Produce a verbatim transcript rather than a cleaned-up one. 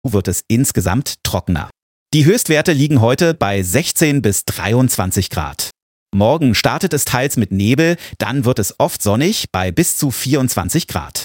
wird es insgesamt trockener. Die Höchstwerte liegen heute bei sechzehn bis dreiundzwanzig Grad. Morgen startet es teils mit Nebel, dann wird es oft sonnig bei bis zu vierundzwanzig Grad.